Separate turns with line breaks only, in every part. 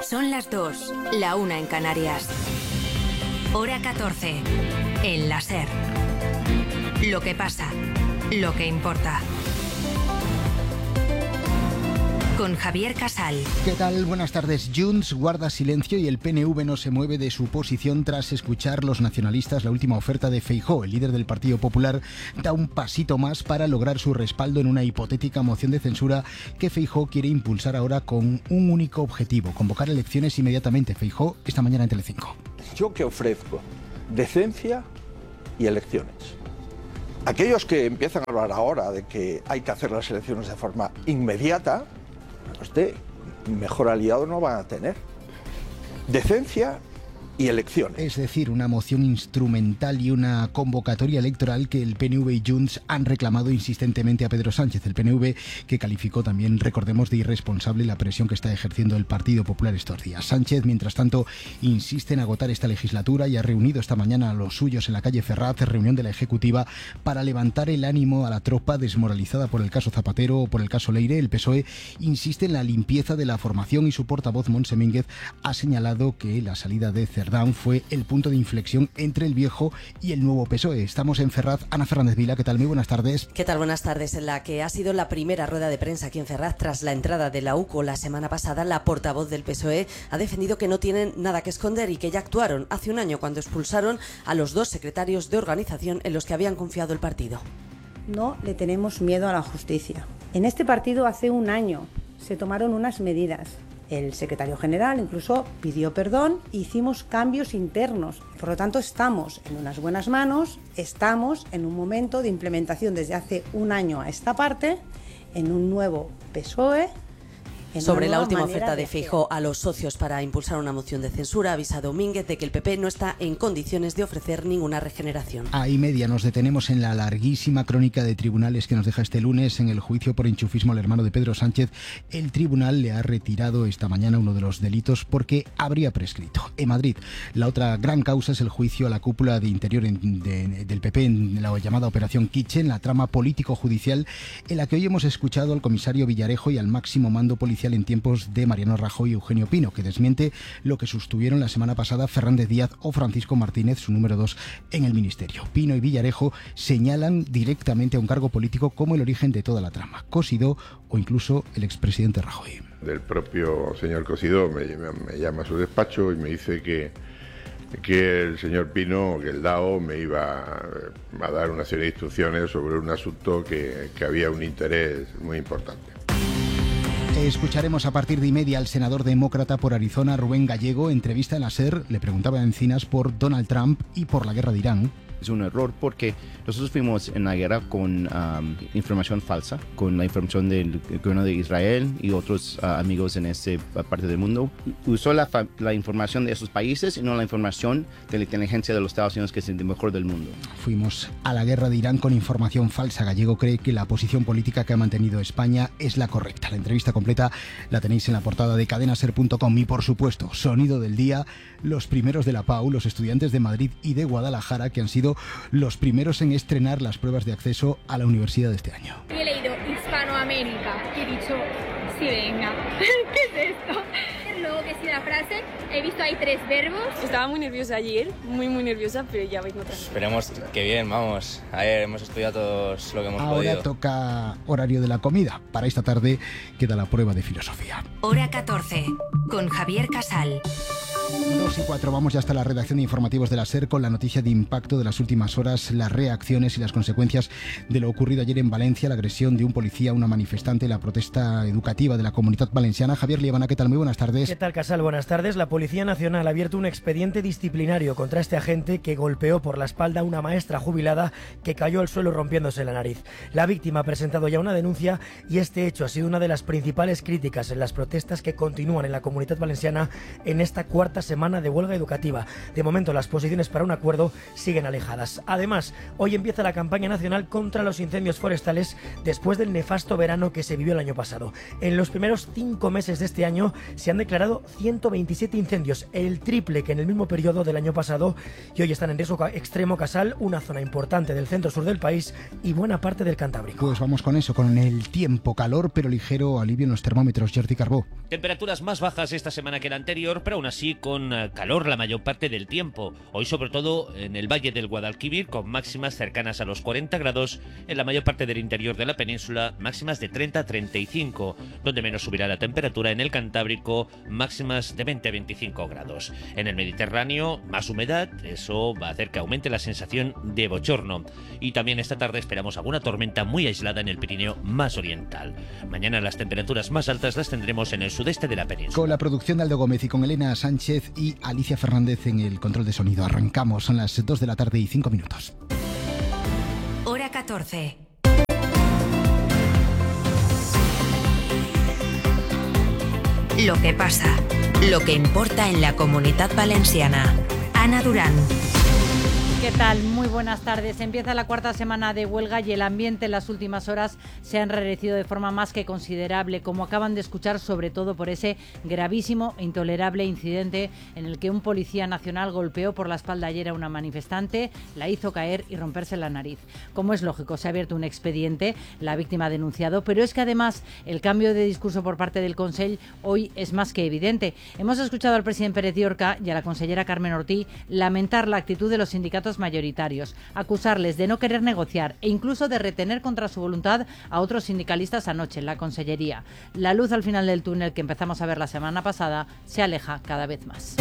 Son las 2, la 1 en Canarias. Hora 14, en la SER. Lo que pasa, lo que importa. Con Javier Casal.
¿Qué tal? Buenas tardes. Junts guarda silencio y el PNV no se mueve de su posición tras escuchar los nacionalistas la última oferta de Feijóo. El líder del Partido Popular da un pasito más para lograr su respaldo en una hipotética moción de censura que Feijóo quiere impulsar ahora con un único objetivo: convocar elecciones inmediatamente. Feijóo esta mañana en Telecinco.
¿Yo qué ofrezco? Decencia y elecciones. Aquellos que empiezan a hablar ahora de que hay que hacer las elecciones de forma inmediata, mejor aliado no van a tener. Decencia y elecciones.
Es decir, una moción instrumental y una convocatoria electoral que el PNV y Junts han reclamado insistentemente a Pedro Sánchez. El PNV que calificó también, recordemos, de irresponsable la presión que está ejerciendo el Partido Popular estos días. Sánchez, mientras tanto, insiste en agotar esta legislatura y ha reunido esta mañana a los suyos en la calle Ferraz, reunión de la Ejecutiva, para levantar el ánimo a la tropa desmoralizada por el caso Zapatero o por el caso Leire. El PSOE insiste en la limpieza de la formación y su portavoz, Montse Mínguez, ha señalado que la salida de Cerdán fue el punto de inflexión entre el viejo y el nuevo PSOE. Estamos en Ferraz. Ana Fernández Vila, ¿qué tal? Muy buenas tardes.
¿Qué tal? Buenas tardes. En la que ha sido la primera rueda de prensa aquí en Ferraz tras la entrada de la UCO la semana pasada, la portavoz del PSOE ha defendido que no tienen nada que esconder y que ya actuaron hace un año cuando expulsaron a los dos secretarios de organización en los que habían confiado el partido.
No le tenemos miedo a la justicia. En este partido hace un año se tomaron unas medidas. El secretario general incluso pidió perdón, hicimos cambios internos. Por lo tanto, estamos en unas buenas manos, estamos en un momento de implementación desde hace un año a esta parte, en un nuevo PSOE.
Sobre la última oferta de Feijóo a los socios para impulsar una moción de censura, ha avisado Mínguez de que el PP no está en condiciones de ofrecer ninguna regeneración.
A y media nos detenemos en la larguísima crónica de tribunales que nos deja este lunes en el juicio por enchufismo al hermano de Pedro Sánchez. El tribunal le ha retirado esta mañana uno de los delitos porque habría prescrito. En Madrid, la otra gran causa es el juicio a la cúpula de interior del PP en la llamada Operación Kitchen, la trama político-judicial en la que hoy hemos escuchado al comisario Villarejo y al máximo mando policial en tiempos de Mariano Rajoy y Eugenio Pino, que desmiente lo que sostuvieron la semana pasada Fernández Díaz o Francisco Martínez, su número 2 en el ministerio. Pino y Villarejo señalan directamente a un cargo político como el origen de toda la trama, Cosidó o incluso el expresidente Rajoy.
Del propio señor Cosidó me llama a su despacho y me dice que el señor Pino, que el DAO, me iba a dar una serie de instrucciones sobre un asunto que había un interés muy importante.
Escucharemos a partir de y media al senador demócrata por Arizona, Rubén Gallego. Entrevista en la SER, le preguntaba a Encinas por Donald Trump y por la guerra de Irán.
Es un error porque nosotros fuimos en la guerra con información falsa, con la información del gobierno de Israel y otros amigos en esta parte del mundo. Usó la información de esos países y no la información de la inteligencia de los Estados Unidos, que es el mejor del mundo.
Fuimos a la guerra de Irán con información falsa. Gallego cree que la posición política que ha mantenido España es la correcta. La entrevista completa la tenéis en la portada de cadenaser.com y, por supuesto, sonido del día, los primeros de la PAU, los estudiantes de Madrid y de Guadalajara, que han sido los primeros en estrenar las pruebas de acceso a la universidad de este año.
He leído Hispanoamérica y he dicho, sí, venga, ¿qué es esto? Luego que sí la frase, he visto ahí 3 verbos.
Estaba muy nerviosa ayer, muy nerviosa, pero ya vengo tranquila.
Esperemos que bien, vamos. Ayer hemos estudiado todos lo que hemos podido.
Ahora toca horario de la comida. Para esta tarde queda la prueba de filosofía.
Hora 14, con Javier Casal.
2:04, vamos ya hasta la redacción de informativos de la SER con la noticia de impacto de las últimas horas, las reacciones y las consecuencias de lo ocurrido ayer en Valencia, la agresión de un policía a una manifestante, la protesta educativa de la Comunidad Valenciana. Javier Liebana, ¿qué tal? Muy buenas tardes.
¿Qué tal, Casal? Buenas tardes. La Policía Nacional ha abierto un expediente disciplinario contra este agente que golpeó por la espalda a una maestra jubilada que cayó al suelo rompiéndose la nariz. La víctima ha presentado ya una denuncia y este hecho ha sido una de las principales críticas en las protestas que continúan en la Comunidad Valenciana en esta cuarta cuarta semana de huelga educativa. De momento las posiciones para un acuerdo siguen alejadas. Además, hoy empieza la campaña nacional contra los incendios forestales después del nefasto verano que se vivió el año pasado. En los primeros 5 meses de este año se han declarado 127 incendios, el triple que en el mismo periodo del año pasado, y hoy están en riesgo extremo Casal, una zona importante del centro-sur del país y buena parte del Cantábrico.
Pues vamos con eso, con el tiempo, calor pero ligero alivio en los termómetros. Jordi Carbó.
Temperaturas más bajas esta semana que la anterior, pero aún así con calor la mayor parte del tiempo. Hoy sobre todo en el Valle del Guadalquivir, con máximas cercanas a los 40 grados, en la mayor parte del interior de la península, máximas de 30 a 35, donde menos subirá la temperatura en el Cantábrico, máximas de 20 a 25 grados. En el Mediterráneo, más humedad, eso va a hacer que aumente la sensación de bochorno. Y también esta tarde esperamos alguna tormenta muy aislada en el Pirineo más oriental. Mañana las temperaturas más altas las tendremos en el sudeste de la península.
Con la producción de Aldo Gómez y con Elena Sánchez y Alicia Fernández en el control de sonido. Arrancamos, son las 2 de la tarde y 5 minutos.
Hora 14. Lo que pasa, lo que importa en la Comunitat Valenciana. Ana Durán.
¿Qué tal? Muy buenas tardes. Empieza la cuarta semana de huelga y el ambiente en las últimas horas se ha enrarecido de forma más que considerable, como acaban de escuchar, sobre todo por ese gravísimo e intolerable incidente en el que un policía nacional golpeó por la espalda ayer a una manifestante, la hizo caer y romperse la nariz. Como es lógico, se ha abierto un expediente, la víctima ha denunciado, pero es que además el cambio de discurso por parte del Consell hoy es más que evidente. Hemos escuchado al presidente Pérez Llorca y a la consellera Carmen Ortí lamentar la actitud de los sindicatos mayoritarios, acusarles de no querer negociar e incluso de retener contra su voluntad a otros sindicalistas anoche en la Consellería. La luz al final del túnel que empezamos a ver la semana pasada se aleja cada vez más.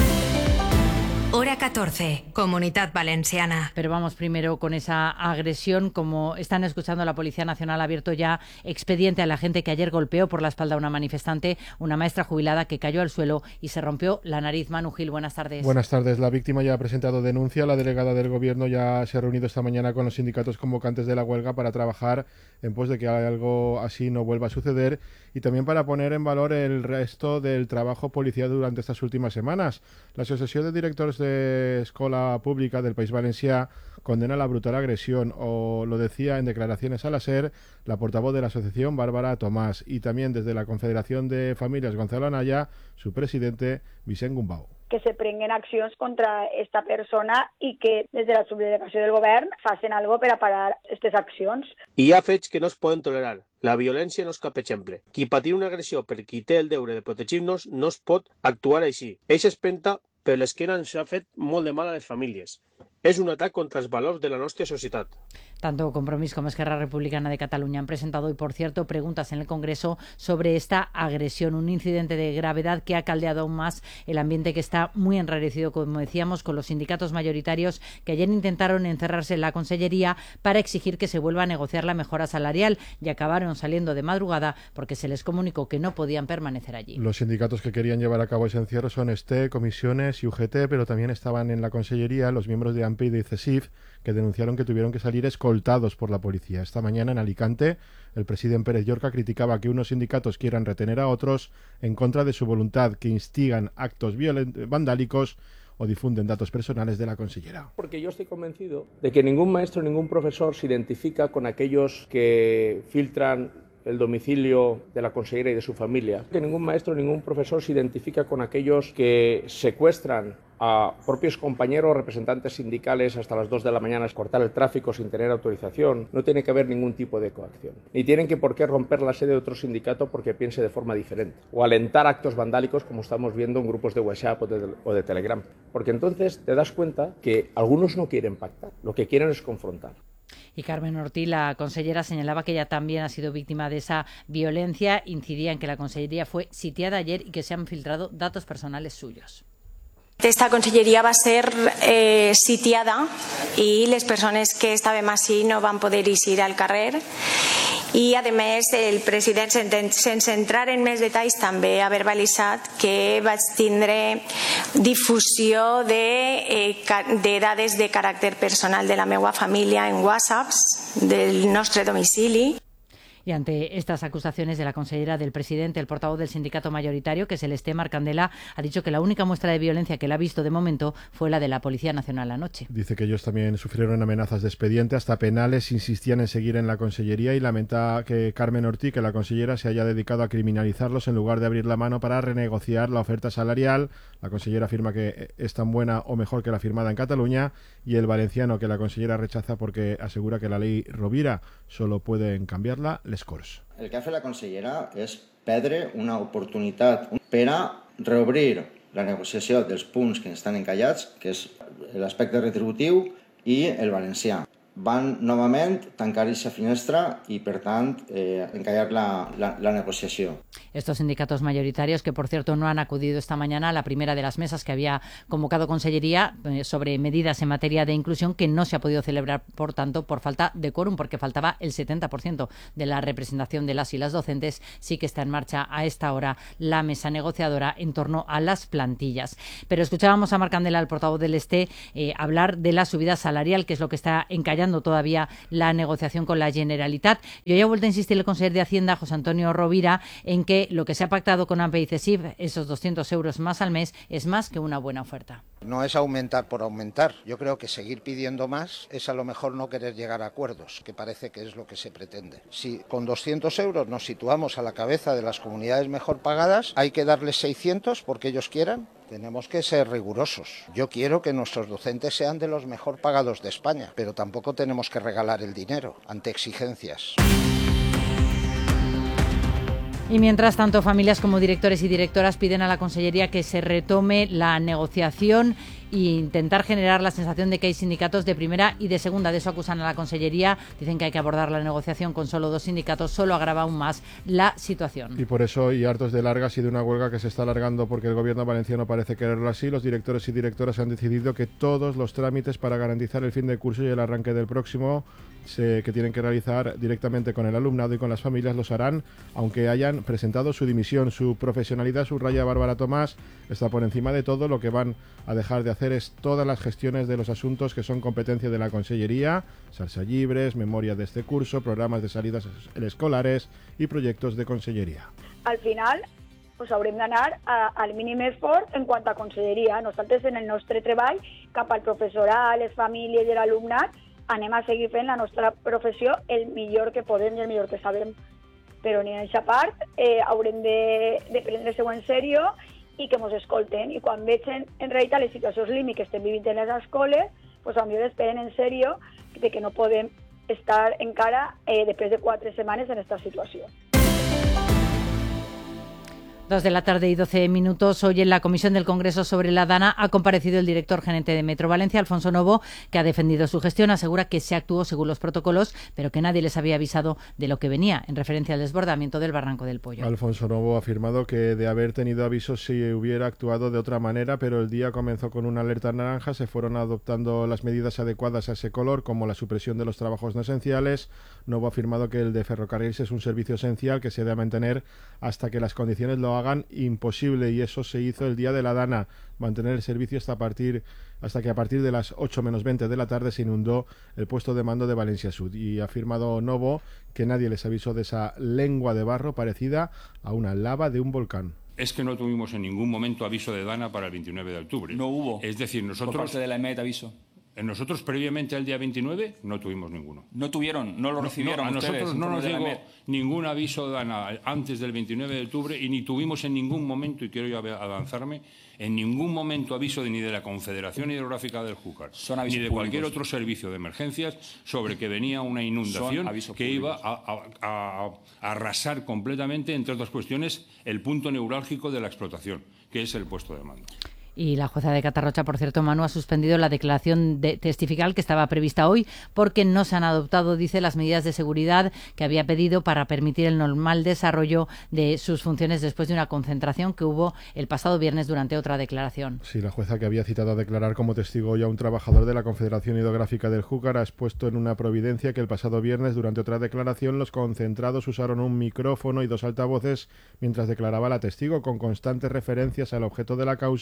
Hora 14, Comunitat Valenciana.
Pero vamos primero con esa agresión. Como están escuchando, la Policía Nacional ha abierto ya expediente a la gente que ayer golpeó por la espalda a una manifestante, una maestra jubilada que cayó al suelo y se rompió la nariz. Manu Gil, buenas tardes.
Buenas tardes. La víctima ya ha presentado denuncia. La delegada del Gobierno ya se ha reunido esta mañana con los sindicatos convocantes de la huelga para trabajar en pos de que algo así no vuelva a suceder y también para poner en valor el resto del trabajo policial durante estas últimas semanas. La Asociación de Directores de Escola Pública del País Valencià condena la brutal agresión, o lo decía en declaraciones a la SER la portavoz de la asociación, Bárbara Tomás, y también desde la Confederación de Famílies Gonzalo Anaya, su presidente, Vicent Gumbau.
Que se prenguen accions contra esta persona i que des de la subdelegació del govern facin algo per a parar aquestes accions.
Hi ha fets que no es poden tolerar. La violència no és cap exemple. Qui patir una agressió per qui té el deure de protegir-nos no es pot actuar així. Eixa espenta per l'esquena ens ha fet molt de mal a les famílies. És un atac contra els valors de la nostra societat.
Tanto Compromís como Esquerra Republicana de Cataluña han presentado hoy, por cierto, preguntas en el Congreso sobre esta agresión, un incidente de gravedad que ha caldeado aún más el ambiente que está muy enrarecido, como decíamos, con los sindicatos mayoritarios que ayer intentaron encerrarse en la Consellería para exigir que se vuelva a negociar la mejora salarial y acabaron saliendo de madrugada porque se les comunicó que no podían permanecer allí.
Los sindicatos que querían llevar a cabo ese encierro son STE, Comisiones y UGT, pero también estaban en la Consellería los miembros de AMPE y de CESIF, que denunciaron que tuvieron que salir escoltados por la policía. Esta mañana en Alicante, el presidente Pérez Llorca criticaba que unos sindicatos quieran retener a otros en contra de su voluntad, que instigan actos vandálicos o difunden datos personales de la consellera.
Porque yo estoy convencido de que ningún maestro, ningún profesor se identifica con aquellos que filtran el domicilio de la consellera y de su familia. Que ningún maestro, ningún profesor se identifica con aquellos que secuestran a propios compañeros o representantes sindicales hasta las 2 de la mañana, cortar el tráfico sin tener autorización. No tiene que haber ningún tipo de coacción. Ni tienen que por qué romper la sede de otro sindicato porque piense de forma diferente. O alentar actos vandálicos como estamos viendo en grupos de WhatsApp o de Telegram. Porque entonces te das cuenta que algunos no quieren pactar, lo que quieren es confrontar.
Y Carmen Ortí, la consellera, señalaba que ella también ha sido víctima de esa violencia. Incidía en que la consellería fue sitiada ayer y que se han filtrado datos personales suyos.
Esta conselleria va ser sitiada i les persones que estàvem així no van poder eixir al carrer i, a més, el president, sense entrar en més detalls, també ha verbalitzat que vaig tindre difusió de dades de caràcter personal de la meva família en WhatsApps del nostre domicili.
Y ante estas acusaciones de la consellera del presidente, el portavoz del sindicato mayoritario, que es el Estémar Candela, ha dicho que la única muestra de violencia que él ha visto de momento fue la de la Policía Nacional anoche.
Dice que ellos también sufrieron amenazas de expediente, hasta penales, insistían en seguir en la consellería y lamenta que Carmen Ortí, que la consellera, se haya dedicado a criminalizarlos en lugar de abrir la mano para renegociar la oferta salarial. La consellera afirma que es tan buena o mejor que la firmada en Cataluña, y el valenciano, que la consellera rechaza porque asegura que la ley Rovira solo pueden cambiarla les Corts.
El que ha fet la consellera és perdre una oportunitat per a reobrir la negociació dels punts que estan encallats, que és l'aspecte retributiu i el valencià. Van novament tancar aquesta finestra y, per tant, encallar la negociación.
Estos sindicatos mayoritarios, que por cierto no han acudido esta mañana a la primera de las mesas que había convocado Consellería sobre medidas en materia de inclusión, que no se ha podido celebrar, por tanto, por falta de quórum, porque faltaba el 70% de la representación de las y las docentes. Sí que está en marcha a esta hora la mesa negociadora en torno a las plantillas. Pero escuchábamos a Marc Candela, el portavoz del Este, hablar de la subida salarial, que es lo que está encallando todavía la negociación con la Generalitat. Yo ya he vuelto a insistir el consejero de Hacienda, José Antonio Rovira, en que lo que se ha pactado con AMPE y CESIF, esos 200 euros más al mes, es más que una buena oferta.
No es aumentar por aumentar. Yo creo que seguir pidiendo más es a lo mejor no querer llegar a acuerdos, que parece que es lo que se pretende. Si con 200 euros nos situamos a la cabeza de las comunidades mejor pagadas, hay que darles 600 porque ellos quieran. Tenemos que ser rigurosos. Yo quiero que nuestros docentes sean de los mejor pagados de España, pero tampoco tenemos que regalar el dinero ante exigencias.
Y mientras tanto, familias como directores y directoras piden a la Consellería que se retome la negociación e intentar generar la sensación de que hay sindicatos de primera y de segunda. De eso acusan a la Consellería. Dicen que hay que abordar la negociación con solo 2 sindicatos. Solo agrava aún más la situación.
Y por eso, y hartos de largas y de una huelga que se está alargando porque el gobierno valenciano parece quererlo así, los directores y directoras han decidido que todos los trámites para garantizar el fin de curso y el arranque del próximo, que tienen que realizar directamente con el alumnado y con las familias, los harán aunque hayan presentado su dimisión. Su profesionalidad, subraya Bárbara Tomás, está por encima de todo. Lo que van a dejar de hacer es todas las gestiones de los asuntos que son competencia de la Consellería: salsa llibres, memoria de este curso, programas de salidas escolares y proyectos de Consellería.
Al final, pues haurem d'anar al mínim esforç en quant a Conselleria. Nosaltres, en el nostre treball, cap al professorat, les famílies i l'alumnat, anem a seguir fent la nostra professió el millor que podem i el millor que sabem. Però ni en aquesta part haurem de prendre-ho en sèrio i que ens escolten. I quan vegin en realitat les situacions límit que estem vivint en les escoles, pues potser esperen en sèrio de que no podem estar encara després de 4 setmanes en aquesta situació.
2 de la tarde y 12 minutos. Hoy en la Comisión del Congreso sobre la DANA ha comparecido el director gerente de Metro Valencia, Alfonso Novo, que ha defendido su gestión. Asegura que se actuó según los protocolos, pero que nadie les había avisado de lo que venía, en referencia al desbordamiento del Barranco del Pollo.
Alfonso Novo ha afirmado que de haber tenido avisos se hubiera actuado de otra manera, pero el día comenzó con una alerta naranja. Se fueron adoptando las medidas adecuadas a ese color, como la supresión de los trabajos no esenciales. Novo ha afirmado que el de ferrocarriles es un servicio esencial que se debe mantener hasta que las condiciones lo hagan imposible, y eso se hizo el día de la DANA, mantener el servicio hasta que a partir de las 8 menos 20 de la tarde se inundó el puesto de mando de Valencia Sud. Y ha afirmado Novo que nadie les avisó de esa lengua de barro parecida a una lava de un volcán.
Es que no tuvimos en ningún momento aviso de DANA para el 29 de octubre.
No hubo.
Es decir, nosotros...
Por parte de la EMET aviso.
Nosotros previamente al día 29 no tuvimos ninguno.
No tuvieron, no lo recibieron.
A nosotros no nos llegó ningún aviso de DANA antes del 29 de octubre y ni tuvimos en ningún momento, y quiero yo avanzarme, en ningún momento aviso ni de la Confederación Hidrográfica del Júcar, ni de cualquier otro servicio de emergencias sobre que venía una inundación que iba a arrasar completamente, entre otras cuestiones, el punto neurálgico de la explotación, que es el puesto de mando.
Y la jueza de Catarrocha, por cierto, Manu, ha suspendido la declaración testifical que estaba prevista hoy porque no se han adoptado, dice, las medidas de seguridad que había pedido para permitir el normal desarrollo de sus funciones después de una concentración que hubo el pasado viernes durante otra declaración.
Sí, la jueza, que había citado a declarar como testigo hoy a un trabajador de la Confederación Hidrográfica del Júcar, ha expuesto en una providencia que el pasado viernes, durante otra declaración, los concentrados usaron un micrófono y 2 altavoces mientras declaraba la testigo, con constantes referencias al objeto de la causa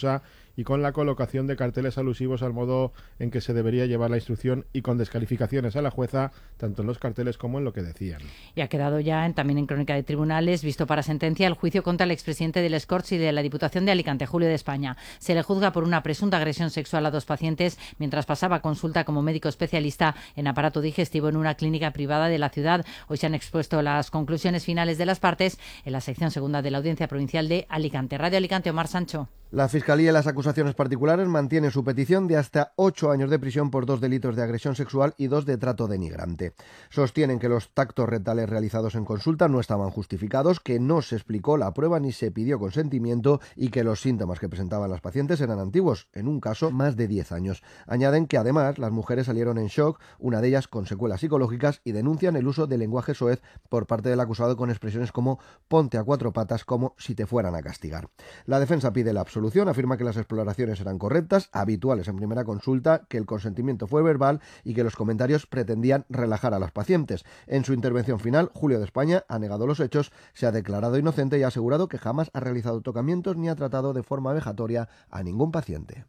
y con la colocación de carteles alusivos al modo en que se debería llevar la instrucción y con descalificaciones a la jueza, tanto en los carteles como en lo que decían.
Y ha quedado ya también en crónica de tribunales, visto para sentencia, el juicio contra el expresidente del Escorts y de la Diputación de Alicante, Julio de España. Se le juzga por una presunta agresión sexual a 2 pacientes mientras pasaba consulta como médico especialista en aparato digestivo en una clínica privada de la ciudad. Hoy se han expuesto las conclusiones finales de las partes en la sección segunda de la Audiencia Provincial de Alicante. Radio Alicante, Omar Sancho.
La Fiscalía y las acusaciones particulares mantienen su petición de hasta 8 años de prisión por 2 delitos de agresión sexual y 2 de trato denigrante. Sostienen que los tactos rectales realizados en consulta no estaban justificados, que no se explicó la prueba ni se pidió consentimiento y que los síntomas que presentaban las pacientes eran antiguos, en un caso más de 10 años. Añaden que además las mujeres salieron en shock, una de ellas con secuelas psicológicas, y denuncian el uso de lenguaje soez por parte del acusado con expresiones como ponte a 4 patas, como si te fueran a castigar. La defensa pide la absolución, afirma que las exploraciones eran correctas, habituales en primera consulta, que el consentimiento fue verbal y que los comentarios pretendían relajar a las pacientes. En su intervención final, Julio de España ha negado los hechos, se ha declarado inocente y ha asegurado que jamás ha realizado tocamientos ni ha tratado de forma vejatoria a ningún paciente.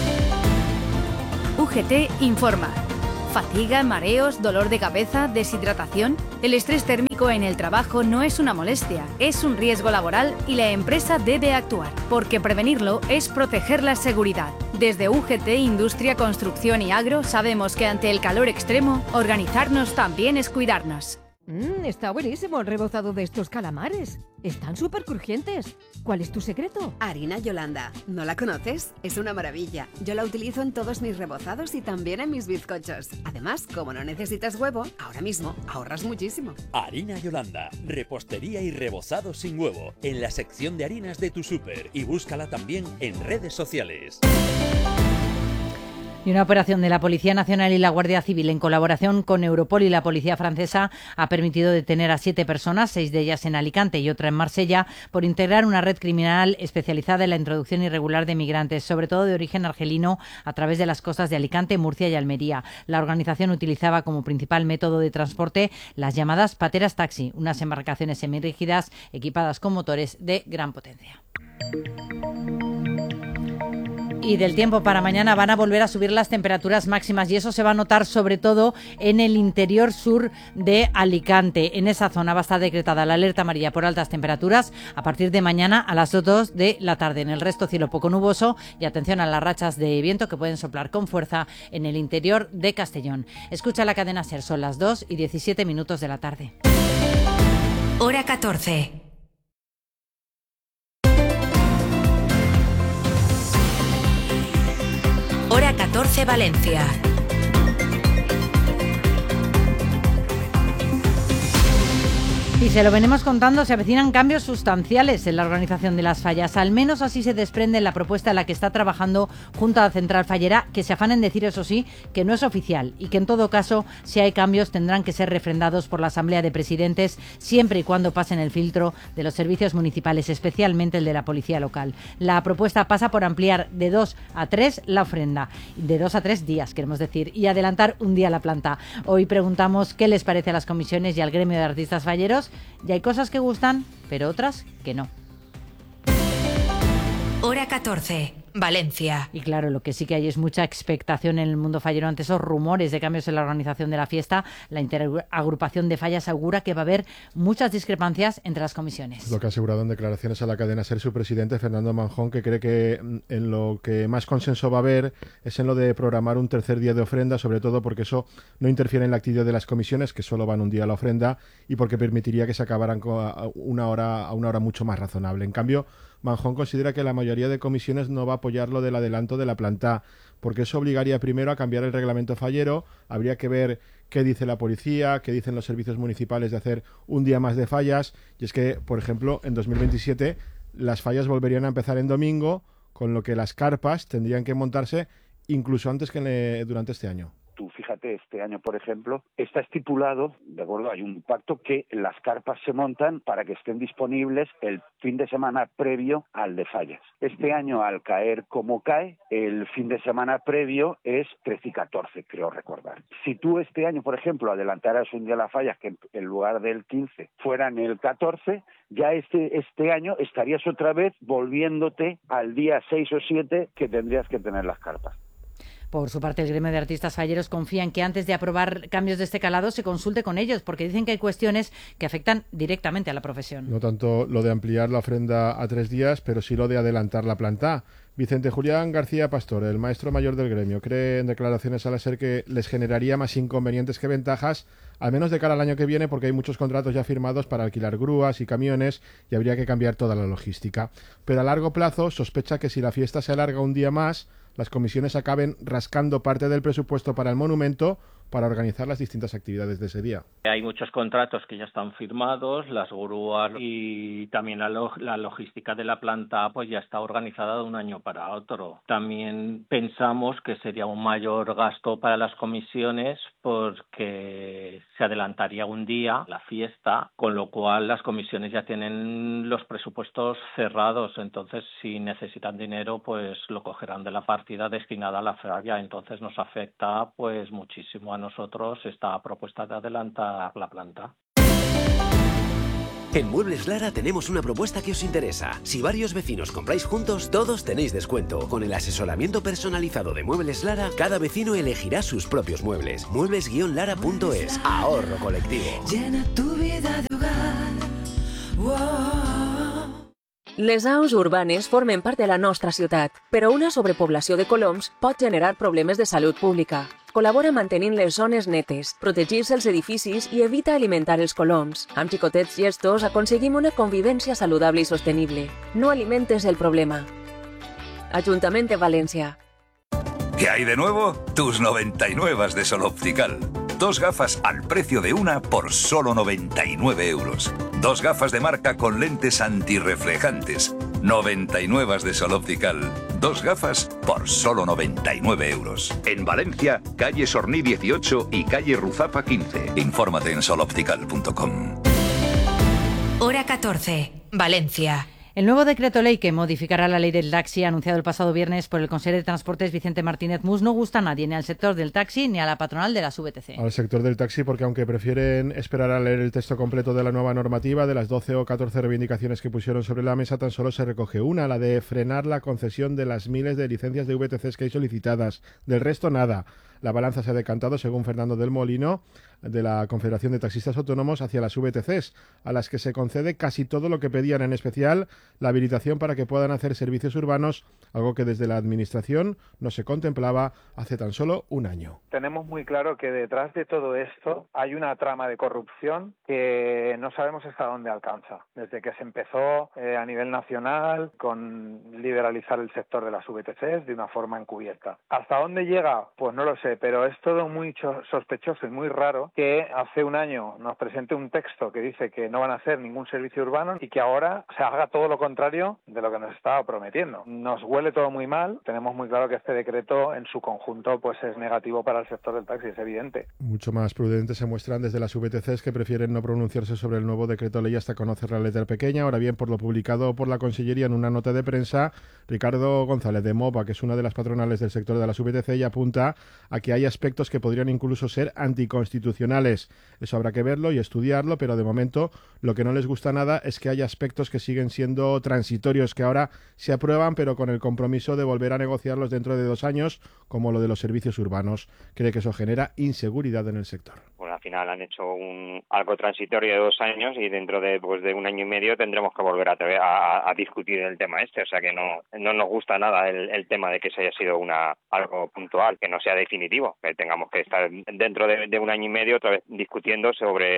UGT informa. ¿Fatiga, mareos, dolor de cabeza, deshidratación? El estrés térmico en el trabajo no es una molestia, es un riesgo laboral y la empresa debe actuar, porque prevenirlo es proteger la seguridad. Desde UGT Industria, Construcción y Agro sabemos que ante el calor extremo, organizarnos también es cuidarnos.
Está buenísimo el rebozado de estos calamares. Están súper crujientes. ¿Cuál es tu secreto?
Harina Yolanda. ¿No la conoces? Es una maravilla. Yo la utilizo en todos mis rebozados y también en mis bizcochos. Además, como no necesitas huevo, ahora mismo ahorras muchísimo.
Harina Yolanda. Repostería y rebozado sin huevo. En la sección de harinas de tu súper. Y búscala también en redes sociales.
Y una operación de la Policía Nacional y la Guardia Civil en colaboración con Europol y la Policía Francesa ha permitido detener a 7 personas, 6 de ellas en Alicante y otra en Marsella, por integrar una red criminal especializada en la introducción irregular de migrantes, sobre todo de origen argelino, a través de las costas de Alicante, Murcia y Almería. La organización utilizaba como principal método de transporte las llamadas pateras taxi, unas embarcaciones semirrígidas equipadas con motores de gran potencia. Y del tiempo para mañana van a volver a subir las temperaturas máximas y eso se va a notar sobre todo en el interior sur de Alicante. En esa zona va a estar decretada la alerta amarilla por altas temperaturas a partir de mañana a las 2 de la tarde. En el resto cielo poco nuboso y atención a las rachas de viento que pueden soplar con fuerza en el interior de Castellón. Escucha la cadena SER, son las 2:17 de la tarde.
Hora 14. Hora 14 Valencia.
Y se lo venimos contando, se avecinan cambios sustanciales en la organización de las fallas. Al menos así se desprende en la propuesta en la que está trabajando junto a la Central Fallera, que se afana en decir, eso sí, que no es oficial y que en todo caso, si hay cambios, tendrán que ser refrendados por la Asamblea de Presidentes, siempre y cuando pasen el filtro de los servicios municipales, especialmente el de la Policía Local. La propuesta pasa por ampliar de 2 a 3 la ofrenda, de 2 a 3 días, queremos decir, y adelantar un día la planta. Hoy preguntamos qué les parece a las comisiones y al gremio de artistas falleros. Y hay cosas que gustan, pero otras que no.
Hora 14, Valencia.
Y claro, lo que sí que hay es mucha expectación en el mundo fallero ante esos rumores de cambios en la organización de la fiesta. La interagrupación de fallas asegura que va a haber muchas discrepancias entre las comisiones.
Lo que ha asegurado en declaraciones a la cadena SER su presidente, Fernando Manjón, que cree que en lo que más consenso va a haber es en lo de programar un tercer día de ofrenda, sobre todo porque eso no interfiere en la actividad de las comisiones, que solo van un día a la ofrenda, y porque permitiría que se acabaran a una hora mucho más razonable. En cambio, Manjón considera que la mayoría de comisiones no va a apoyar lo del adelanto de la planta, porque eso obligaría primero a cambiar el reglamento fallero. Habría que ver qué dice la policía, qué dicen los servicios municipales de hacer un día más de fallas. Y es que, por ejemplo, en 2027 las fallas volverían a empezar en domingo, con lo que las carpas tendrían que montarse incluso antes que durante este año.
Tú fíjate, este año, por ejemplo, está estipulado, de acuerdo, hay un pacto que las carpas se montan para que estén disponibles el fin de semana previo al de Fallas. Este año, al caer como cae, el fin de semana previo es 13 y 14, creo recordar. Si tú este año, por ejemplo, adelantaras un día las Fallas, que en lugar del 15 fueran el 14, ya este año estarías otra vez volviéndote al día 6 o 7 que tendrías que tener las carpas.
Por su parte, el gremio de artistas falleros confía en que antes de aprobar cambios de este calado se consulte con ellos, porque dicen que hay cuestiones que afectan directamente a la profesión.
No tanto lo de ampliar la ofrenda a 3 días, pero sí lo de adelantar la planta. Vicente Julián García Pastor, el maestro mayor del gremio, cree en declaraciones a la SER que les generaría más inconvenientes que ventajas, al menos de cara al año que viene, porque hay muchos contratos ya firmados para alquilar grúas y camiones y habría que cambiar toda la logística. Pero a largo plazo sospecha que si la fiesta se alarga un día más, las comisiones acaben rascando parte del presupuesto para el monumento para organizar las distintas actividades de ese día.
Hay muchos contratos que ya están firmados, las grúas y también la logística de la planta pues ya está organizada de un año para otro. También pensamos que sería un mayor gasto para las comisiones porque se adelantaría un día la fiesta, con lo cual las comisiones ya tienen los presupuestos cerrados, entonces si necesitan dinero pues lo cogerán de la partida destinada a la feria, entonces nos afecta pues muchísimo a nosotros esta propuesta de adelantar la planta.
En Muebles Lara tenemos una propuesta que os interesa. Si varios vecinos compráis juntos, todos tenéis descuento. Con el asesoramiento personalizado de Muebles Lara, cada vecino elegirá sus propios muebles. Muebles-lara.es. Ahorro colectivo.
Llena tu vida de hogar. Wow.
Les aus urbanes formen part de la nostra ciutat, però una sobrepoblació de coloms pot generar problemes de salut pública. Col·labora mantenint les zones netes, protegir-se els edificis i evita alimentar els coloms. Amb xicotets gestos aconseguim una convivència saludable i sostenible. No alimentes el problema. Ajuntament de València.
¿Qué hay de nuevo? Tus 99 de Sol Optical. 2 gafas al precio de una por solo 99 euros. 2 gafas de marca con lentes antirreflejantes. 99 de Sol Optical. 2 gafas por solo 99 euros. En Valencia, calle Sorní 18 y calle Ruzafa 15. Infórmate en soloptical.com.
Hora 14, Valencia.
El nuevo decreto ley que modificará la ley del taxi, anunciado el pasado viernes por el consejero de Transportes Vicente Martínez Mus, no gusta a nadie, ni al sector del taxi ni a la patronal de las VTC.
Al sector del taxi, porque aunque prefieren esperar a leer el texto completo de la nueva normativa, de las 12 o 14 reivindicaciones que pusieron sobre la mesa, tan solo se recoge una, la de frenar la concesión de las miles de licencias de VTCs que hay solicitadas. Del resto, nada. La balanza se ha decantado, según Fernando del Molino, de la Confederación de Taxistas Autónomos, hacia las VTCs, a las que se concede casi todo lo que pedían, en especial la habilitación para que puedan hacer servicios urbanos, algo que desde la Administración no se contemplaba hace tan solo un año.
Tenemos muy claro que detrás de todo esto hay una trama de corrupción que no sabemos hasta dónde alcanza. Desde que se empezó a nivel nacional con liberalizar el sector de las VTCs de una forma encubierta. ¿Hasta dónde llega? Pues no lo sé, pero es todo muy sospechoso y muy raro que hace un año nos presente un texto que dice que no van a hacer ningún servicio urbano y que ahora se haga todo lo contrario de lo que nos estaba prometiendo. Nos huele todo muy mal. Tenemos muy claro que este decreto en su conjunto pues es negativo para el sector del taxi, es evidente.
Mucho más prudentes se muestran desde las VTCs, que prefieren no pronunciarse sobre el nuevo decreto ley hasta conocer la letra pequeña. Ahora bien, por lo publicado por la Consellería en una nota de prensa, Ricardo González de MOVA, que es una de las patronales del sector de las VTC, y apunta a que hay aspectos que podrían incluso ser anticonstitucionales. Eso habrá que verlo y estudiarlo, pero de momento lo que no les gusta nada es que hay aspectos que siguen siendo transitorios, que ahora se aprueban, pero con el compromiso de volver a negociarlos dentro de 2 años, como lo de los servicios urbanos. Cree que eso genera inseguridad en el sector.
Bueno, al final han hecho algo transitorio de 2 años y dentro de 1 año y medio tendremos que volver a discutir el tema este. O sea que no nos gusta nada el tema de que se haya sido algo puntual, que no sea definitivo, que tengamos que estar dentro de 1 año y medio otra vez discutiendo sobre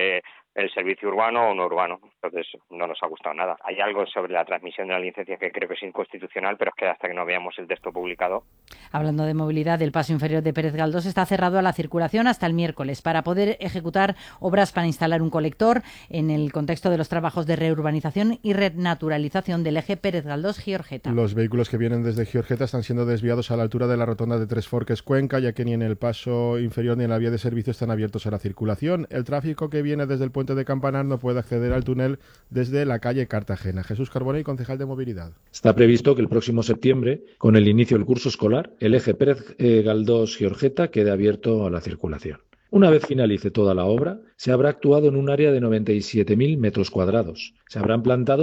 el servicio urbano o no urbano. Entonces no nos ha gustado nada. Hay algo sobre la transmisión de la licencia que creo que es inconstitucional, pero es que hasta que no veamos el texto publicado.
Hablando de movilidad, el paso inferior de Pérez Galdós está cerrado a la circulación hasta el miércoles para poder ejecutar obras para instalar un colector en el contexto de los trabajos de reurbanización y renaturalización del eje Pérez Galdós-Giorgeta.
Los vehículos que vienen desde Giorgeta están siendo desviados a la altura de la rotonda de Tres Forques Cuenca, ya que ni en el paso inferior ni en la vía de servicio están abiertos a la circulación. El tráfico que viene desde el puente de Campanar no puede acceder al túnel desde la calle Cartagena. Jesús Carbonell, concejal de Movilidad.
Está previsto que el próximo septiembre, con el inicio del curso escolar, el eje Pérez Galdós-Giorgeta quede abierto a la circulación. Una vez finalice toda la obra, se habrá actuado en un área de 97.000 metros cuadrados. Se habrán plantado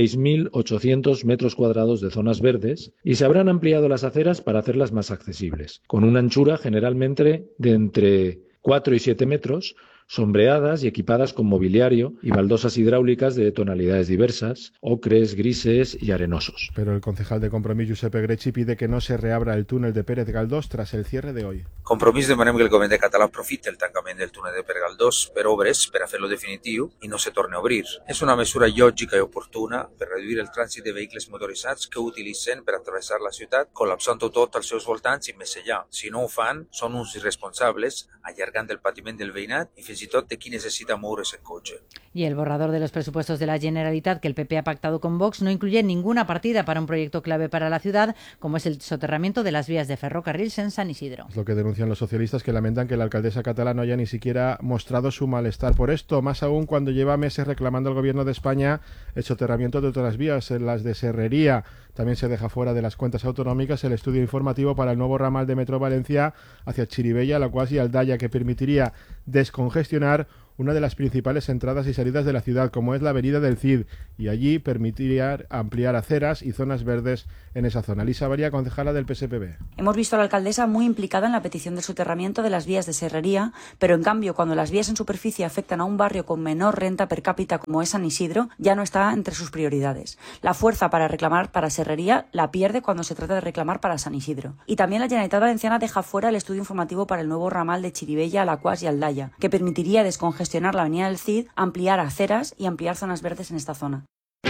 6.800 metros cuadrados de zonas verdes y se habrán ampliado las aceras para hacerlas más accesibles, con una anchura generalmente de entre 4 y 7 metros, sombreadas y equipadas con mobiliario y baldosas hidráulicas de tonalidades diversas, ocres, grises y arenosos.
Pero el concejal de Compromís, Giuseppe Grecci, pide que no se reabra el túnel de Pérez Galdós tras el cierre de hoy.
Compromís demanem que el govern català aprofiti el tancament del túnel de Pérez Galdós per obres per a fer-lo definitiu i no se torni a obrir. És una mesura lògica i oportuna per reduir el trànsit de vehicles motoritzats que ho utilitzen per atravessar la ciutat, col·lapsant-ho tot als seus voltants i més allà. Si no ho fan, són uns irresponsables, allargant el patiment del veïnat i fins i tot de qui necessita moure's en cotxe.
Y el borrador de los presupuestos de la Generalitat que el PP ha pactado con Vox no incluye ninguna partida para un proyecto clave para la ciudad, como es el soterramiento de las vías de ferrocarriles en San Isidro.
Es lo que denuncian los socialistas, que lamentan que la alcaldesa catalana no haya ni siquiera mostrado su malestar por esto, más aún cuando lleva meses reclamando al gobierno de España el soterramiento de otras vías, en las de Serrería. También se deja fuera de las cuentas autonómicas el estudio informativo para el nuevo ramal de Metro Valencia hacia Chirivella, Alacuás y Aldaya, que permitiría descongestionar una de las principales entradas y salidas de la ciudad, como es la avenida del Cid, y allí permitiría ampliar aceras y zonas verdes en esa zona. Lisa Varía, concejala del PSPB.
Hemos visto a la alcaldesa muy implicada en la petición del soterramiento de las vías de Serrería, pero en cambio, cuando las vías en superficie afectan a un barrio con menor renta per cápita como es San Isidro, ya no está entre sus prioridades. La fuerza para reclamar para Serrería la pierde cuando se trata de reclamar para San Isidro. Y también la Generalitat Valenciana deja fuera el estudio informativo para el nuevo ramal de Chirivella, Alacuás y Aldaya, que permitiría descongestionar la avenida del Cid, ampliar aceras y ampliar zonas verdes en esta zona.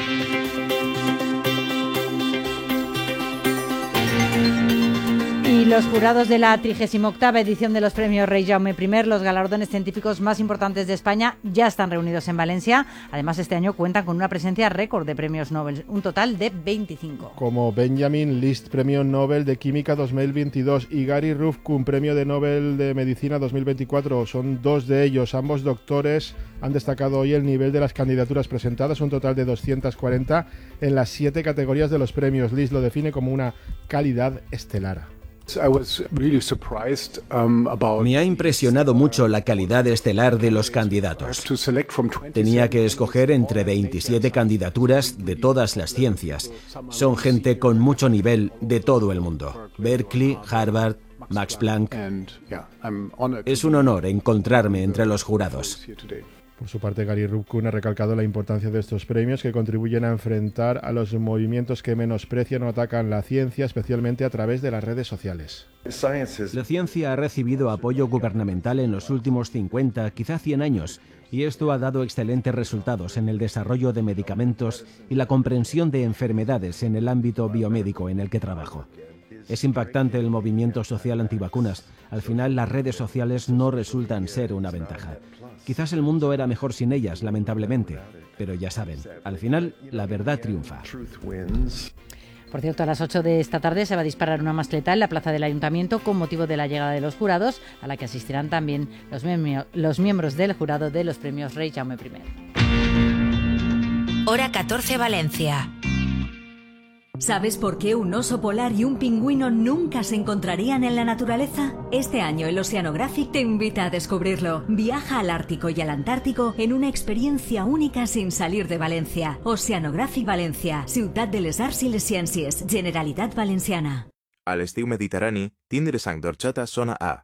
Y los jurados de la 38ª edición de los premios Rey Jaume I, los galardones científicos más importantes de España, ya están reunidos en Valencia. Además, este año cuentan con una presencia récord de premios Nobel, un total de 25.
Como Benjamin List, Premio Nobel de Química 2022, y Gary Ruvkun, Premio de Nobel de Medicina 2024. Son dos de ellos. Ambos doctores han destacado hoy el nivel de las candidaturas presentadas, un total de 240 en las 7 categorías de los premios. List lo define como una calidad estelar.
Me ha impresionado mucho la calidad estelar de los candidatos. Tenía que escoger entre 27 candidaturas de todas las ciencias. Son gente con mucho nivel de todo el mundo. Berkeley, Harvard, Max Planck. Es un honor encontrarme entre los jurados.
Por su parte, Gary Ruvkun ha recalcado la importancia de estos premios, que contribuyen a enfrentar a los movimientos que menosprecian o atacan la ciencia, especialmente a través de las redes sociales.
La ciencia ha recibido apoyo gubernamental en los últimos 50, quizá 100 años, y esto ha dado excelentes resultados en el desarrollo de medicamentos y la comprensión de enfermedades en el ámbito biomédico en el que trabajo. Es impactante el movimiento social antivacunas. Al final, las redes sociales no resultan ser una ventaja. Quizás el mundo era mejor sin ellas, lamentablemente. Pero ya saben, al final, la verdad triunfa.
Por cierto, a las 8 de esta tarde se va a disparar una mascleta en la plaza del Ayuntamiento con motivo de la llegada de los jurados, a la que asistirán también los miembros del jurado de los premios Rey Jaume I.
Hora 14 Valencia.
¿Sabes por qué un oso polar y un pingüino nunca se encontrarían en la naturaleza? Este año el Oceanographic te invita a descubrirlo. Viaja al Ártico y al Antártico en una experiencia única sin salir de Valencia. Oceanographic Valencia, Ciutat de les Arts i les Ciències, Generalitat Valenciana.
A l'estiu mediterrani, tindre sang d'orxata sona a...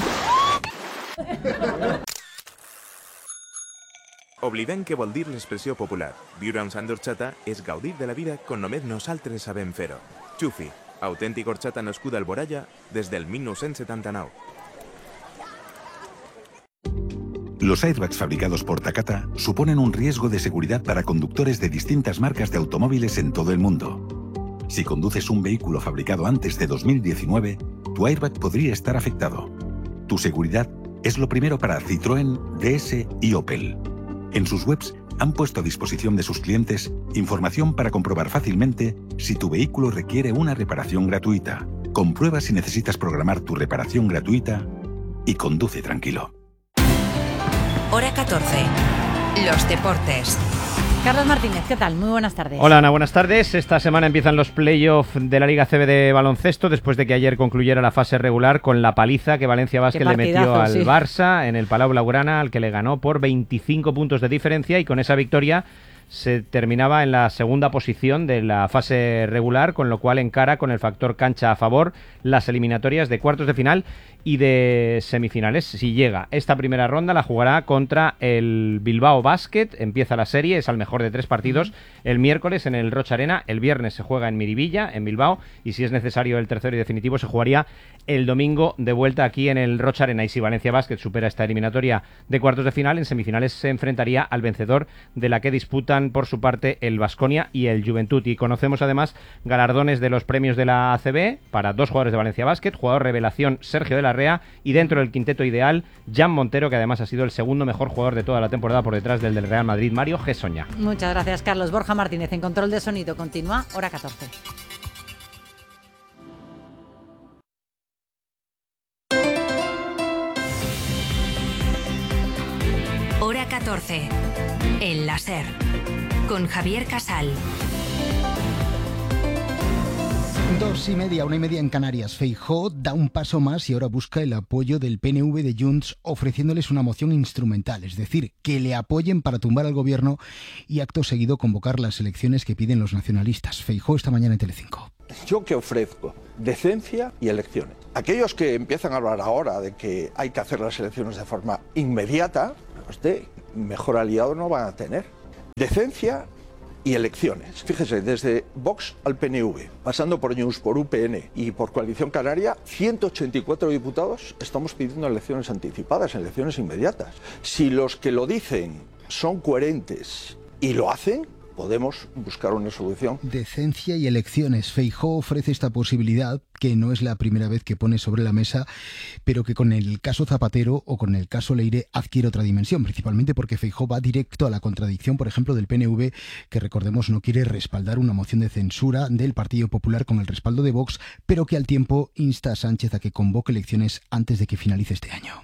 Oblidem què vol dir l'expressió popular. Viure amb sang d'orxata és gaudir de la vida com només nosaltres sabem fer-ho. Xufi, autèntic orxata nascuda al Boralla des del 1979.
Los airbags fabricados por Takata suponen un riesgo de seguridad para conductores de distintas marcas de automóviles en todo el mundo. Si conduces un vehículo fabricado antes de 2019, tu airbag podría estar afectado. Tu seguridad es lo primero para Citroën, DS y Opel. En sus webs han puesto a disposición de sus clientes información para comprobar fácilmente si tu vehículo requiere una reparación gratuita. Comprueba si necesitas programar tu reparación gratuita y conduce tranquilo.
Hora 14. Los deportes.
Carlos Martínez, ¿qué tal? Muy buenas tardes.
Hola Ana, buenas tardes. Esta semana empiezan los playoffs de la Liga CB de baloncesto después de que ayer concluyera la fase regular con la paliza que Valencia Basket le metió al Barça en el Palau Blaugrana, al que le ganó por 25 puntos de diferencia, y con esa victoria se terminaba en la segunda posición de la fase regular, con lo cual encara con el factor cancha a favor las eliminatorias de cuartos de final y de semifinales. Si llega esta primera ronda, la jugará contra el Bilbao Basket. Empieza la serie, es al mejor de 3 partidos el miércoles en el Rocha Arena, el viernes se juega en Miribilla, en Bilbao, y si es necesario el tercero y definitivo se jugaría el domingo de vuelta aquí en el Rocha Arena. Y si Valencia Basket supera esta eliminatoria de cuartos de final, en semifinales se enfrentaría al vencedor de la que disputan por su parte el Baskonia y el Juventud. Y conocemos además galardones de los premios de la ACB para 2 jugadores de Valencia Basket: jugador revelación Sergio de la Rea, y dentro del quinteto ideal Jan Montero, que además ha sido el segundo mejor jugador de toda la temporada por detrás del Real Madrid, Mario Gessoña.
Muchas gracias, Carlos. Borja Martínez en control de sonido. Continúa Hora 14.
Hora 14. En la SER. Con Javier Casal.
2:30, 1:30 en Canarias. Feijóo da un paso más y ahora busca el apoyo del PNV de Junts, ofreciéndoles una moción instrumental, es decir, que le apoyen para tumbar al gobierno y acto seguido convocar las elecciones que piden los nacionalistas. Feijóo esta mañana en Telecinco.
¿Yo qué ofrezco? Decencia y elecciones. Aquellos que empiezan a hablar ahora de que hay que hacer las elecciones de forma inmediata, mejor aliado no van a tener. Decencia y elecciones. Fíjese, desde Vox al PNV, pasando por News, por UPN y por Coalición Canaria, 184 diputados estamos pidiendo elecciones anticipadas, elecciones inmediatas. Si los que lo dicen son coherentes y lo hacen, podemos buscar una solución.
Decencia y elecciones. Feijóo ofrece esta posibilidad, que no es la primera vez que pone sobre la mesa, pero que con el caso Zapatero o con el caso Leire adquiere otra dimensión, principalmente porque Feijóo va directo a la contradicción, por ejemplo, del PNV, que recordemos no quiere respaldar una moción de censura del Partido Popular con el respaldo de Vox, pero que al tiempo insta a Sánchez a que convoque elecciones antes de que finalice este año.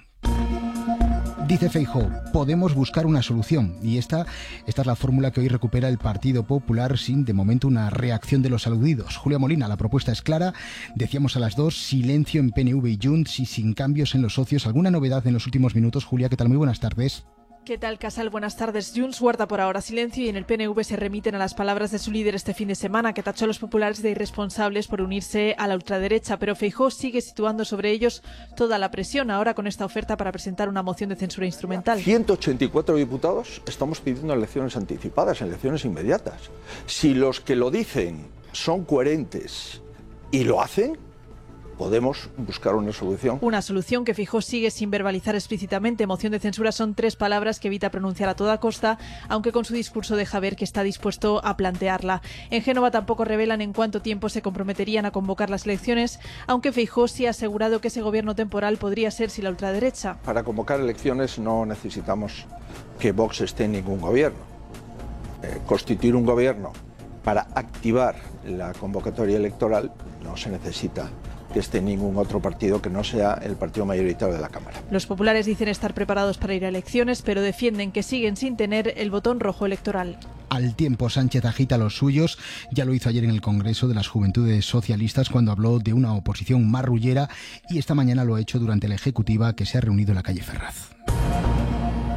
Dice Feijóo, podemos buscar una solución, y esta es la fórmula que hoy recupera el Partido Popular sin, de momento, una reacción de los aludidos. Julia Molina, la propuesta es clara, decíamos a las 2, silencio en PNV y Junts y sin cambios en los socios. ¿Alguna novedad en los últimos minutos? Julia, ¿qué tal? Muy buenas tardes.
¿Qué tal, Casal? Buenas tardes. Junts guarda por ahora silencio y en el PNV se remiten a las palabras de su líder este fin de semana, que tachó a los populares de irresponsables por unirse a la ultraderecha, pero Feijóo sigue situando sobre ellos toda la presión, ahora con esta oferta para presentar una moción de censura instrumental.
184 diputados estamos pidiendo elecciones anticipadas, elecciones inmediatas. Si los que lo dicen son coherentes y lo hacen, podemos buscar una solución.
Una solución que Feijóo sigue sin verbalizar explícitamente. Moción de censura son 3 palabras que evita pronunciar a toda costa, aunque con su discurso deja ver que está dispuesto a plantearla. En Génova tampoco revelan en cuánto tiempo se comprometerían a convocar las elecciones, aunque Feijóo sí ha asegurado que ese gobierno temporal podría ser sin la ultraderecha.
Para convocar elecciones no necesitamos que Vox esté en ningún gobierno. Constituir un gobierno para activar la convocatoria electoral no se necesita que esté ningún otro partido que no sea el partido mayoritario de la Cámara.
Los populares dicen estar preparados para ir a elecciones, pero defienden que siguen sin tener el botón rojo electoral.
Al tiempo, Sánchez agita a los suyos. Ya lo hizo ayer en el Congreso de las Juventudes Socialistas cuando habló de una oposición marrullera, y esta mañana lo ha hecho durante la ejecutiva que se ha reunido en la calle Ferraz. Ana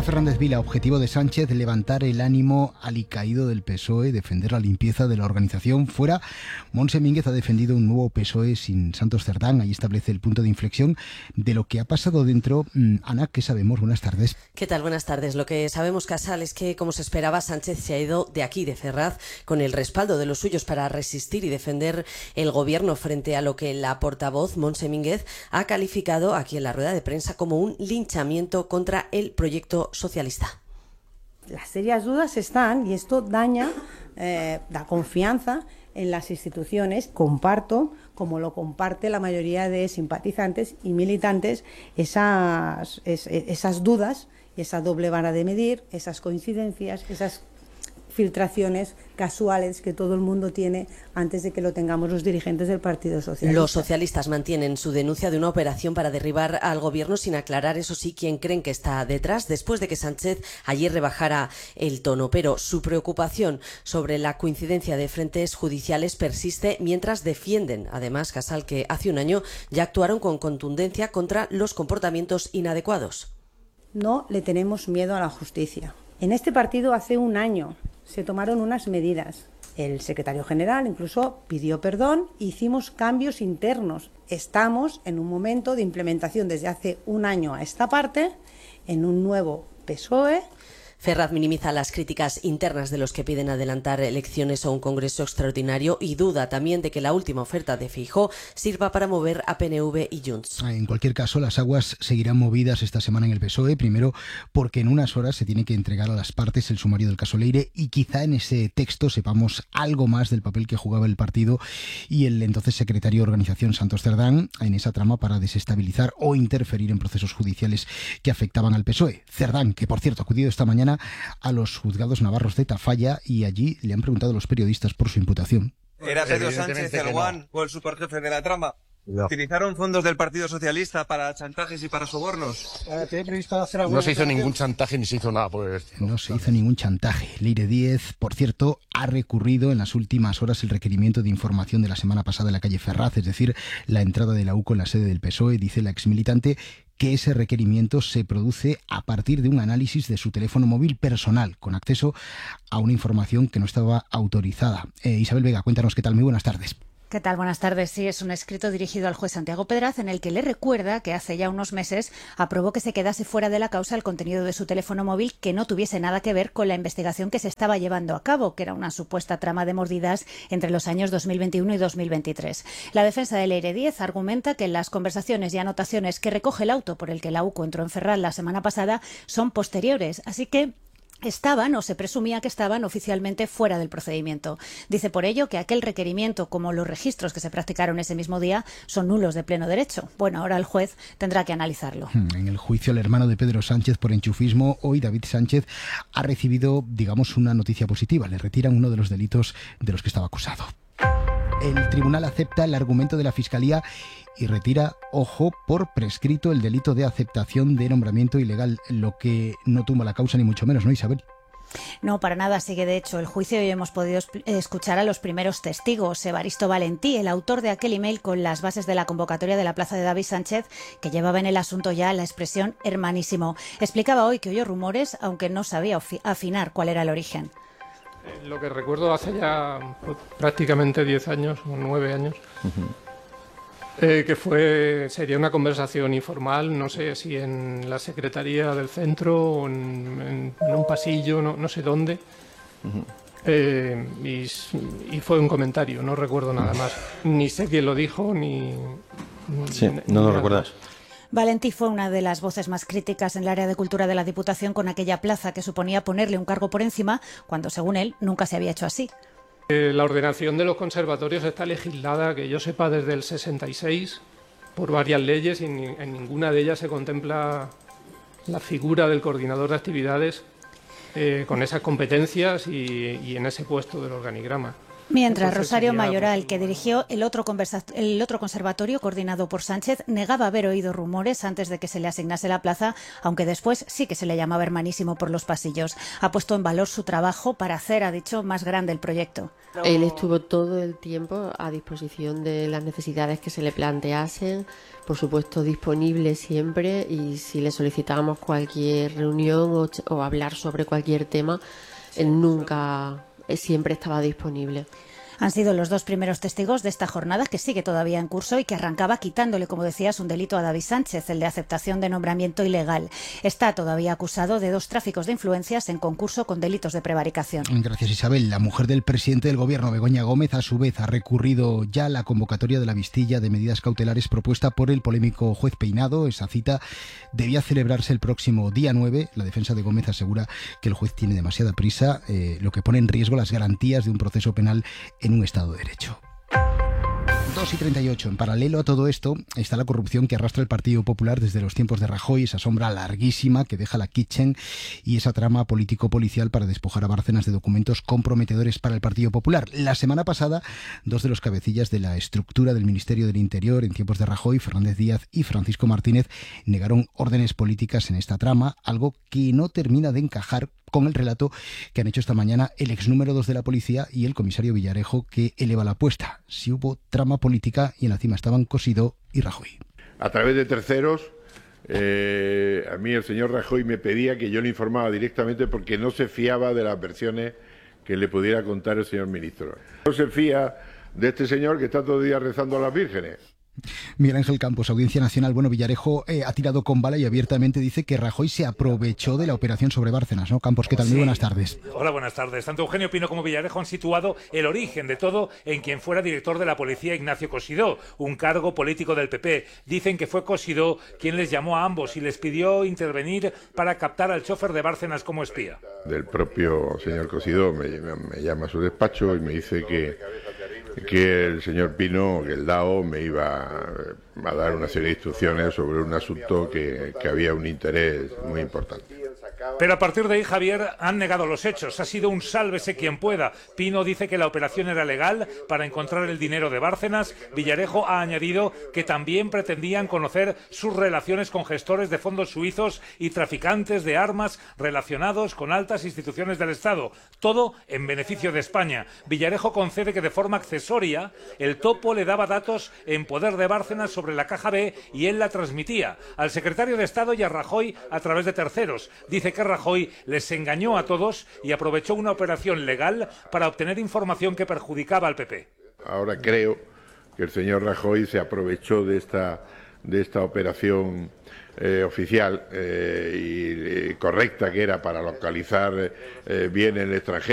Fernández Vila, objetivo de Sánchez, levantar el ánimo alicaído del PSOE, defender la limpieza de la organización. Fuera, Montse Mínguez ha defendido un nuevo PSOE sin Santos Cerdán. Ahí establece el punto de inflexión de lo que ha pasado dentro. Ana, ¿qué sabemos? Buenas tardes.
¿Qué tal? Buenas tardes. Lo que sabemos, Casal, es que, como se esperaba, Sánchez se ha ido de aquí, de Ferraz, con el respaldo de los suyos para resistir y defender el gobierno frente a lo que la portavoz, Montse Mínguez, ha calificado aquí en la rueda de prensa como un linchamiento contra el proyecto socialista.
Las serias dudas están, y esto daña la confianza en las instituciones. Comparto, como lo comparte la mayoría de simpatizantes y militantes, esas dudas, esa doble vara de medir, esas coincidencias, esas filtraciones casuales que todo el mundo tiene antes de que lo tengamos los dirigentes del Partido Socialista.
Los socialistas mantienen su denuncia de una operación para derribar al gobierno, sin aclarar, eso sí, quién creen que está detrás, después de que Sánchez ayer rebajara el tono. Pero su preocupación sobre la coincidencia de frentes judiciales persiste, mientras defienden, además, Casal, que hace un año ya actuaron con contundencia contra los comportamientos inadecuados.
No le tenemos miedo a la justicia. En este partido hace un año se tomaron unas medidas. El secretario general incluso pidió perdón, hicimos cambios internos. Estamos en un momento de implementación desde hace un año a esta parte, en un nuevo PSOE.
Ferraz minimiza las críticas internas de los que piden adelantar elecciones o un congreso extraordinario y duda también de que la última oferta de Feijóo sirva para mover a PNV y Junts.
En cualquier caso, las aguas seguirán movidas esta semana en el PSOE, primero porque en unas horas se tiene que entregar a las partes el sumario del caso Leire y quizá en ese texto sepamos algo más del papel que jugaba el partido y el entonces secretario de organización Santos Cerdán en esa trama para desestabilizar o interferir en procesos judiciales que afectaban al PSOE. Cerdán, que por cierto ha acudido esta mañana a los juzgados navarros de Tafalla y allí le han preguntado a los periodistas por su imputación.
¿Era Pedro Sánchez el One o el superjefe de la trama? No. ¿Utilizaron fondos del Partido Socialista para chantajes y para sobornos?
No se hizo ningún chantaje ni se hizo nada por el estilo.
No se hizo ningún chantaje. Leire Díez, por cierto, ha recurrido en las últimas horas el requerimiento de información de la semana pasada en la calle Ferraz, es decir, la entrada de la UCO en la sede del PSOE. Dice la exmilitante que ese requerimiento se produce a partir de un análisis de su teléfono móvil personal, con acceso a una información que no estaba autorizada. Isabel Vega, cuéntanos qué tal. Muy buenas tardes.
¿Qué tal? Buenas tardes. Sí, es un escrito dirigido al juez Santiago Pedraz en el que le recuerda que hace ya unos meses aprobó que se quedase fuera de la causa el contenido de su teléfono móvil que no tuviese nada que ver con la investigación que se estaba llevando a cabo, que era una supuesta trama de mordidas entre los años 2021 y 2023. La defensa de Leire Díez argumenta que las conversaciones y anotaciones que recoge el auto por el que la UCO entró en Ferraz la semana pasada son posteriores, así que estaban, o se presumía que estaban, oficialmente fuera del procedimiento. Dice por ello que aquel requerimiento, como los registros que se practicaron ese mismo día, son nulos de pleno derecho. Bueno, ahora el juez tendrá que analizarlo.
En el juicio al hermano de Pedro Sánchez por enchufismo, hoy David Sánchez ha recibido, digamos, una noticia positiva. Le retiran uno de los delitos de los que estaba acusado. El tribunal acepta el argumento de la Fiscalía y retira, ojo, por prescrito el delito de aceptación de nombramiento ilegal, lo que no tumba la causa ni mucho menos, ¿no, Isabel?
No, para nada sigue de hecho el juicio y hoy hemos podido escuchar a los primeros testigos. Evaristo Valentí, el autor de aquel email con las bases de la convocatoria de la plaza de David Sánchez, que llevaba en el asunto ya la expresión hermanísimo. Explicaba hoy que oyó rumores, aunque no sabía afinar cuál era el origen.
Lo que recuerdo hace ya prácticamente 10 años o 9 años, que sería una conversación informal, no sé si en la secretaría del centro o en un pasillo, no sé dónde, y fue un comentario, no recuerdo nada más, ni sé quién lo dijo, ni...
Sí, no lo recuerdas.
Valentí fue una de las voces más críticas en el área de cultura de la Diputación con aquella plaza que suponía ponerle un cargo por encima, cuando según él nunca se había hecho así.
La ordenación de los conservatorios está legislada, que yo sepa, desde el 66 por varias leyes y en ninguna de ellas se contempla la figura del coordinador de actividades con esas competencias y en ese puesto del organigrama.
Mientras
Entonces,
Rosario Mayoral, que dirigió el otro conservatorio coordinado por Sánchez, negaba haber oído rumores antes de que se le asignase la plaza, aunque después sí que se le llamaba hermanísimo por los pasillos. Ha puesto en valor su trabajo para hacer, ha dicho, más grande el proyecto.
Él estuvo todo el tiempo a disposición de las necesidades que se le planteasen, por supuesto disponible siempre, y si le solicitábamos cualquier reunión o hablar sobre cualquier tema, él nunca... siempre estaba disponible.
Han sido los dos primeros testigos de esta jornada, que sigue todavía en curso y que arrancaba quitándole, como decías, un delito a David Sánchez, el de aceptación de nombramiento ilegal. Está todavía acusado de 2 tráficos de influencias en concurso con delitos de prevaricación.
Gracias, Isabel. La mujer del presidente del Gobierno, Begoña Gómez, a su vez ha recurrido ya a la convocatoria de la vistilla de medidas cautelares propuesta por el polémico juez Peinado. Esa cita debía celebrarse el próximo día 9. La defensa de Gómez asegura que el juez tiene demasiada prisa, lo que pone en riesgo las garantías de un proceso penal en un Estado de Derecho. 2:38. En paralelo a todo esto está la corrupción que arrastra el Partido Popular desde los tiempos de Rajoy, esa sombra larguísima que deja la Kitchen y esa trama político-policial para despojar a Bárcenas de documentos comprometedores para el Partido Popular. La semana pasada, 2 de los cabecillas de la estructura del Ministerio del Interior en tiempos de Rajoy, Fernández Díaz y Francisco Martínez, negaron órdenes políticas en esta trama, algo que no termina de encajar con el relato que han hecho esta mañana el ex número 2 de la policía y el comisario Villarejo, que eleva la apuesta. Si hubo trama política y en la cima estaban Cosidó y Rajoy.
A través de terceros, a mí el señor Rajoy me pedía que yo le informaba directamente porque no se fiaba de las versiones que le pudiera contar el señor ministro. No se fía de este señor que está todo el día rezando a las vírgenes.
Miguel Ángel Campos, Audiencia Nacional. Bueno, Villarejo ha tirado con bala y abiertamente dice que Rajoy se aprovechó de la operación sobre Bárcenas, ¿no? Campos, ¿qué tal? Muy buenas tardes.
Hola, buenas tardes. Tanto Eugenio Pino como Villarejo han situado el origen de todo en quien fuera director de la policía, Ignacio Cosidó, un cargo político del PP. Dicen que fue Cosidó quien les llamó a ambos y les pidió intervenir para captar al chofer de Bárcenas como espía.
Del propio señor Cosidó me llama a su despacho y me dice que el señor Pino, que el DAO, me iba a dar una serie de instrucciones sobre un asunto que había un interés muy importante.
Pero a partir de ahí, Javier, han negado los hechos. Ha sido un sálvese quien pueda. Pino dice que la operación era legal para encontrar el dinero de Bárcenas. Villarejo ha añadido que también pretendían conocer sus relaciones con gestores de fondos suizos y traficantes de armas relacionados con altas instituciones del Estado. Todo en beneficio de España. Villarejo concede que de forma accesoria el topo le daba datos en poder de Bárcenas sobre la caja B y él la transmitía al secretario de Estado y a Rajoy a través de terceros. Dice que Rajoy les engañó a todos y aprovechó una operación legal para obtener información que perjudicaba al PP.
Ahora creo que el señor Rajoy se aprovechó de esta operación oficial y correcta que era para localizar bien el extranjero.